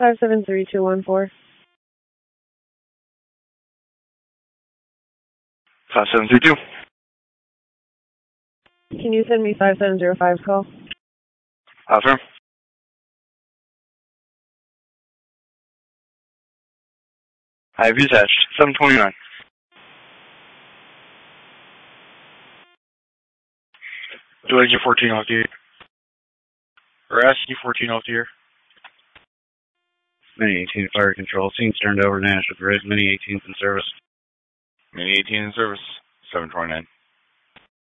573214. 5732. Can you send me 5705's call? Affirm. I have you attached. 729. Do I get 14 off the air? Or ask you 14 off the air? Mini 18 fire control. Scene's turned over to National Grid. Mini 18's in service. Mini 18 in service. 729.